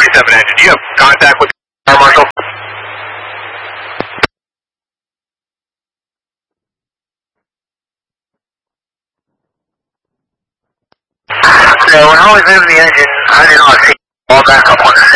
37 engine. Do you have contact with Fire Marshal? So when I was moving the engine, I did not see all back up on the